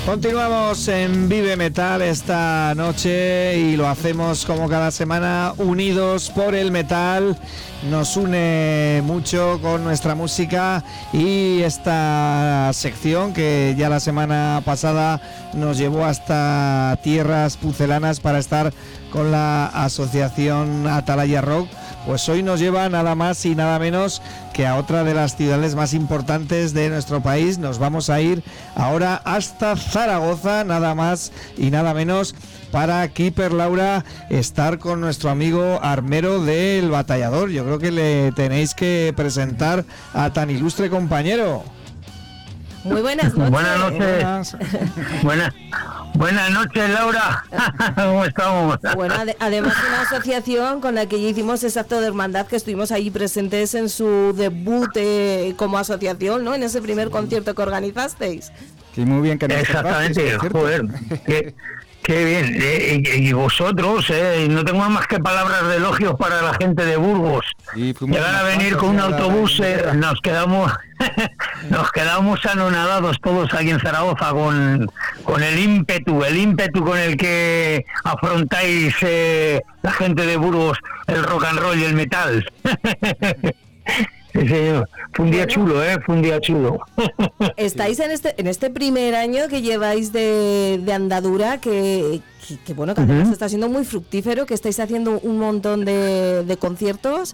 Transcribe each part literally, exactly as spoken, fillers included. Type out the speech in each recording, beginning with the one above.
Continuamos en Vive Metal esta noche y lo hacemos como cada semana, unidos por el metal. Nos une mucho con nuestra música y esta sección que ya la semana pasada nos llevó hasta tierras pucelanas para estar con la asociación Atalaya Rock, pues hoy nos lleva nada más y nada menos que a otra de las ciudades más importantes de nuestro país. Nos vamos a ir ahora hasta Zaragoza, nada más y nada menos, para aquí, per Laura, estar con nuestro amigo armero del Batallador. Yo creo que le tenéis que presentar a tan ilustre compañero. Muy buenas noches. Buenas noches. Buenas, buenas noches, Laura. ¿Cómo estamos? Bueno, ad- además de una asociación con la que ya hicimos ese acto de hermandad, que estuvimos ahí presentes en su debut eh, como asociación, ¿no? En ese primer concierto que organizasteis. Sí, muy bien que nos Exactamente, joder. Qué, qué bien. Eh, y, y vosotros, eh, no tengo más que palabras de elogios para la gente de Burgos. Sí, llegar a venir con un autobús, eh, nos quedamos nos quedamos anonadados todos aquí en Zaragoza con, con el ímpetu, el ímpetu con el que afrontáis eh, la gente de Burgos el rock and roll y el metal. Sí, señor. Fue un día bueno, chulo, ¿eh? Fue un día chulo. Estáis en este en este primer año que lleváis de, de andadura, que, que, que bueno, que además uh-huh. está siendo muy fructífero, que estáis haciendo un montón de, de conciertos.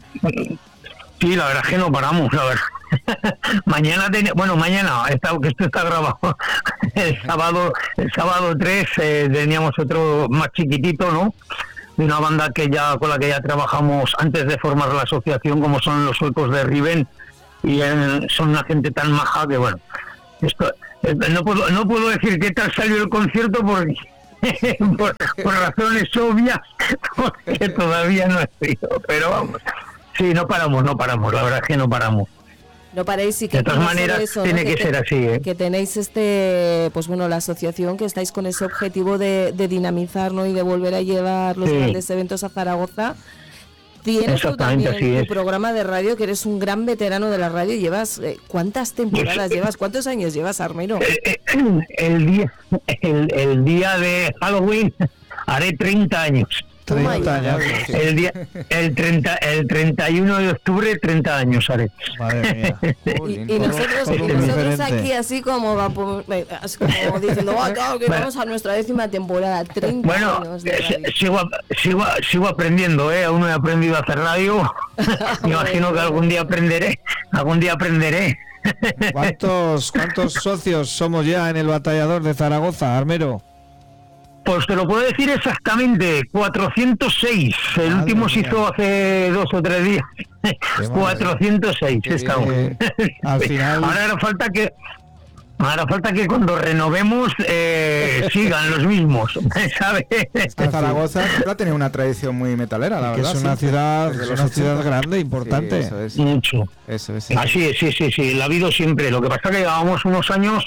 Sí, la verdad es que no paramos, la verdad. Mañana, ten... bueno, mañana, está, que esto está grabado, el sábado el sábado tres eh, teníamos otro más chiquitito, ¿no? De una banda que ya con la que ya trabajamos antes de formar la asociación, como son los Suecos de Riven, y eh, son una gente tan maja que bueno, esto eh, no puedo no puedo decir qué tal salió el concierto porque por, por razones obvias, porque todavía no he sido, pero vamos, sí, no paramos, no paramos, la verdad es que no paramos. No paréis y que de todas maneras eso, tiene ¿no? que, que ser así, ¿eh? Que tenéis este, pues bueno, la asociación, que estáis con ese objetivo de, de dinamizar, ¿no? Y de volver a llevar los sí. grandes eventos a Zaragoza. Tienes tú también tu es. programa de radio, que eres un gran veterano de la radio. Llevas eh, ¿cuántas temporadas llevas? ¿Cuántos años llevas, armero? El, el día el, el día de Halloween haré treinta años. treinta años. El día el treinta el treinta y uno de octubre treinta años haré. Madre mía. y, y nosotros, y nosotros aquí así como va así como diciendo, oh, claro, que bueno, vamos a nuestra décima temporada, treinta bueno, años de radio. sigo sigo sigo aprendiendo, eh, aún no he aprendido a hacer radio. Me imagino que algún día aprenderé, algún día aprenderé. ¿Cuántos cuántos socios somos ya en el Batallador de Zaragoza, armero? Pues te lo puedo decir exactamente, cuatrocientos seis. El madre último mía. Se hizo hace dos o tres días. cuatrocientos seis estamos. Eh, al final... Ahora hará falta que ahora falta que cuando renovemos eh, sigan los mismos, ¿sabes? Es que Zaragoza ha tenido una tradición muy metalera, la que verdad. Es una sí, ciudad, es una ciudad grande, importante. Sí, eso es. Mucho. Eso es. Sí. Así es, sí, sí, sí. La ha habido siempre. Lo que pasa es que llevábamos unos años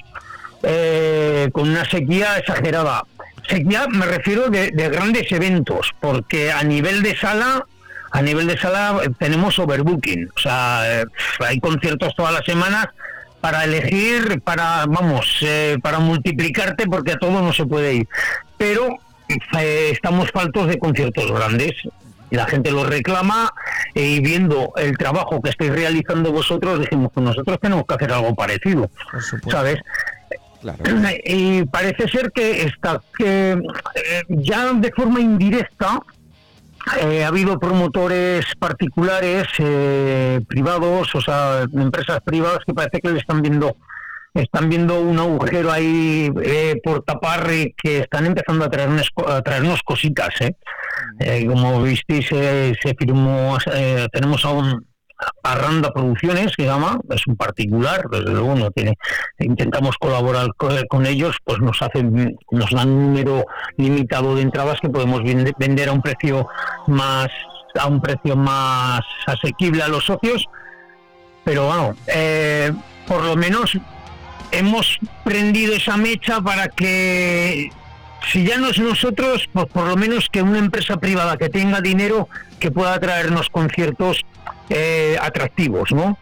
eh, con una sequía exagerada. Sequía me refiero de, de grandes eventos, porque a nivel de sala, a nivel de sala tenemos overbooking, o sea, eh, hay conciertos todas las semanas para elegir, para, vamos, eh, para multiplicarte, porque a todo no se puede ir, pero eh, estamos faltos de conciertos grandes. Y la gente lo reclama, y viendo el trabajo que estáis realizando vosotros, dijimos que nosotros tenemos que hacer algo parecido, ¿sabes? Claro. Y parece ser que está que eh, ya de forma indirecta eh, ha habido promotores particulares, eh, privados, o sea, empresas privadas que parece que le están viendo están viendo un agujero ahí eh, por tapar, y que están empezando a traernos, a traernos cositas, ¿eh? Eh, como visteis, eh, se firmó, eh, tenemos a un Arranda Producciones, que llama, es un particular, desde luego no tiene, intentamos colaborar con, con ellos, pues nos hacen, nos dan un número limitado de entradas que podemos vender a un precio más, a un precio más asequible a los socios, pero bueno, eh, por lo menos hemos prendido esa mecha para que, si ya no es nosotros, pues por lo menos que una empresa privada que tenga dinero, que pueda traernos conciertos eh, atractivos, ¿no?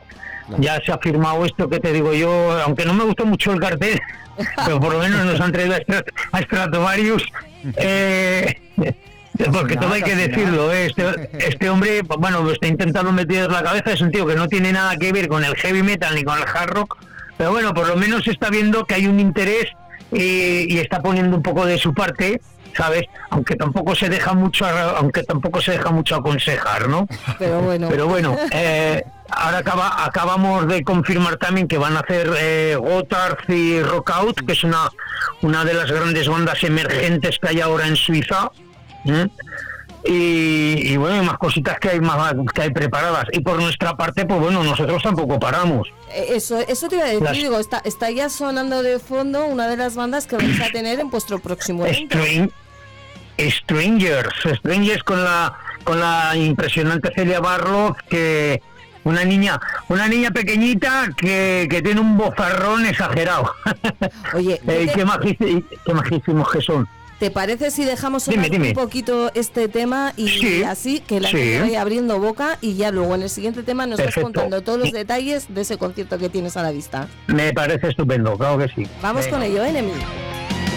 no. Ya se ha firmado esto que te digo yo, aunque no me gustó mucho el cartel, pero por lo menos nos han traído a Stratovarius. Eh, porque todo hay que decirlo, ¿eh? este, este hombre, bueno, está intentando meter la cabeza, es un tío que no tiene nada que ver con el heavy metal ni con el hard rock, pero bueno, por lo menos se está viendo que hay un interés y, y está poniendo un poco de su parte, ¿sabes? Aunque tampoco se deja mucho, aunque tampoco se deja mucho aconsejar, ¿no? Pero bueno, pero bueno, eh, ahora acaba, acabamos de confirmar también que van a hacer eh, Gotthard y Rockout, que es una una de las grandes bandas emergentes que hay ahora en Suiza. ¿eh? Y, y bueno, hay más cositas que hay más que hay preparadas. Y por nuestra parte, pues bueno, nosotros tampoco paramos. Eso, eso te iba a decir, las... digo, está, está ya sonando de fondo una de las bandas que vais a tener en vuestro próximo evento. String, Strangers, Strangers con la con la impresionante Celia Barlow, que una niña, una niña pequeñita que, que tiene un bozarrón exagerado. Oye, eh, te... qué, magísimos, qué magísimos que son. ¿Te parece si dejamos dime, dime. un poquito este tema y, sí, y así que la sí. gente vaya abriendo boca y ya luego en el siguiente tema nos Perfecto. vas contando todos los detalles de ese concierto que tienes a la vista? Me parece estupendo, claro que sí. Vamos Venga. con ello, Enemy.